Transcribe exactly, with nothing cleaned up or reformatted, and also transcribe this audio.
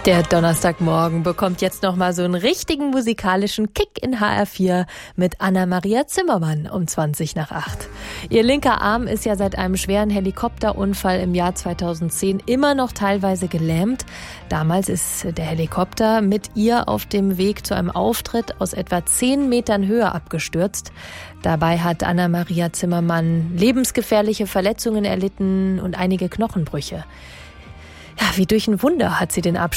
Der Donnerstagmorgen bekommt jetzt noch mal so einen richtigen musikalischen Kick in H R vier mit Anna-Maria Zimmermann um zwanzig nach acht. Ihr linker Arm ist ja seit einem schweren Helikopterunfall im Jahr zweitausendzehn immer noch teilweise gelähmt. Damals ist der Helikopter mit ihr auf dem Weg zu einem Auftritt aus etwa zehn Metern Höhe abgestürzt. Dabei hat Anna-Maria Zimmermann lebensgefährliche Verletzungen erlitten und einige Knochenbrüche. Ja, wie durch ein Wunder hat sie den Absturz